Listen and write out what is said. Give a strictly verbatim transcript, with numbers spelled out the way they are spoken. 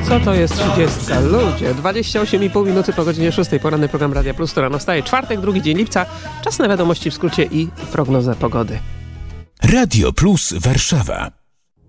Co to jest trzydziestka? Ludzie, dwadzieścia osiem i pół minuty po godzinie szóstej. Poranny program Radia Plus, to rano wstaje. Czwartek, drugi dzień lipca. Czas na wiadomości w skrócie i prognozę pogody. Radio Plus Warszawa.